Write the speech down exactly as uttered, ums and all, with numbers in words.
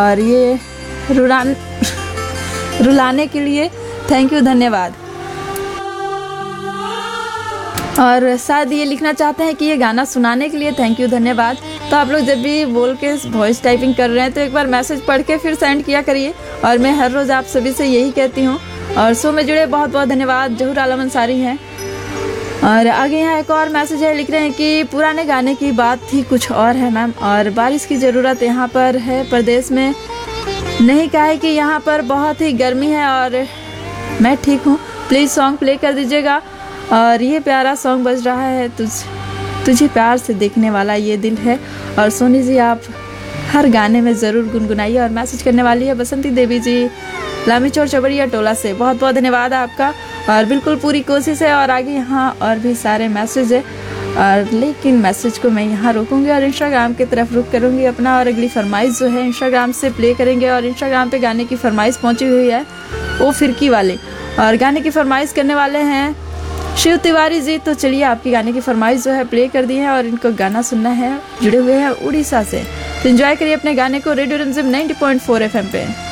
और ये रुलान रुलाने के लिए थैंक यू, धन्यवाद। और शायद ये लिखना चाहते हैं कि ये गाना सुनाने के लिए थैंक यू, धन्यवाद। तो आप लोग जब भी बोल के वॉइस टाइपिंग कर रहे हैं तो एक बार मैसेज पढ़ के फिर सेंड किया करिए। और मैं हर रोज़ आप सभी से यही कहती हूँ। और शो में जुड़े बहुत बहुत धन्यवाद। जहूर आलम अंसारी हैं। और आगे यहाँ एक और मैसेज है, लिख रहे हैं कि पुराने गाने की बात थी कुछ और है मैम, और बारिश की ज़रूरत यहाँ पर है प्रदेश में नहीं, क्या है कि यहाँ पर बहुत ही गर्मी है और मैं ठीक हूँ। प्लीज़ सॉन्ग प्ले कर दीजिएगा। और ये प्यारा सॉन्ग बज रहा है, तुझ तुझे प्यार से देखने वाला ये दिल है। और सोनी जी आप हर गाने में ज़रूर गुनगुनाइए। और मैसेज करने वाली है बसंती देवी जी, लामी चौर चबड़िया टोला से। बहुत बहुत धन्यवाद आपका। और बिल्कुल पूरी कोशिश है। और आगे यहाँ और भी सारे मैसेज है, और लेकिन मैसेज को मैं यहाँ रोकूंगी और इंस्टाग्राम की तरफ रुख करूँगी अपना। और अगली फरमाइश जो है इंस्टाग्राम से प्ले करेंगे। और इंस्टाग्राम पे गाने की फरमाइश पहुँची हुई है वो फिरकी वाले, और गाने की फरमाइश करने वाले हैं शिव तिवारी जी। तो चलिए आपकी गाने की फरमाइश जो है प्ले कर दी है और इनको गाना सुनना है। जुड़े हुए हैं उड़ीसा से, तो एंजॉय करिए अपने गाने को रेडियो रिमझिम ninety point four F M पे।